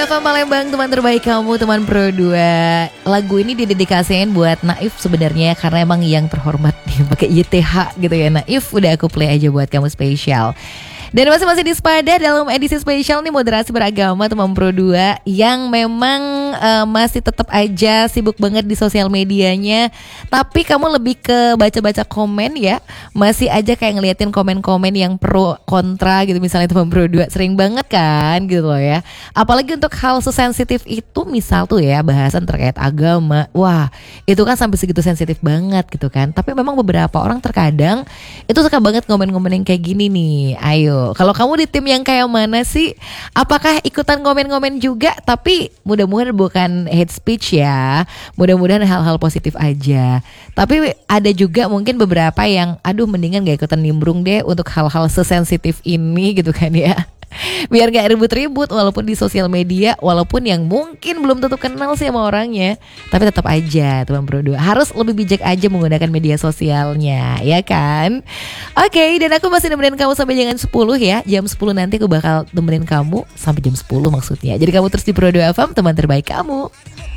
FM Palembang, teman terbaik kamu, teman Pro 2. Lagu ini didedikasiin buat Naif sebenarnya, karena emang yang terhormat nih pakai YTH gitu ya. Naif, udah aku play aja buat kamu spesial. Dan masih di Spada dalam edisi spesial nih, moderasi beragama teman Pro 2 yang memang masih tetap aja sibuk banget di sosial medianya. Tapi kamu lebih ke baca-baca komen ya. Masih aja kayak ngeliatin komen-komen yang pro kontra gitu, misalnya teman Pro 2 sering banget kan gitu loh ya. Apalagi untuk hal sesensitif itu, misal tuh ya bahasan terkait agama. Wah, itu kan sampai segitu sensitif banget gitu kan. Tapi memang beberapa orang terkadang itu suka banget ngomen-ngomen yang kayak gini nih. Ayo, kalau kamu di tim yang kayak mana sih? Apakah ikutan komen-komen juga? Tapi mudah-mudahan bukan hate speech ya. Mudah-mudahan hal-hal positif aja. Tapi ada juga mungkin beberapa yang aduh mendingan gak ikutan nimbrung deh untuk hal-hal sesensitif ini gitu kan ya. Biar gak ribut-ribut walaupun di sosial media, walaupun yang mungkin belum tentu kenal sih sama orangnya. Tapi tetap aja teman Pro 2 harus lebih bijak aja menggunakan media sosialnya, ya kan? Oke, dan aku masih nemenin kamu sampai jam 10 ya. Jam 10 nanti aku bakal nemenin kamu sampai jam 10 maksudnya. Jadi kamu terus di Pro 2 FM, teman terbaik kamu.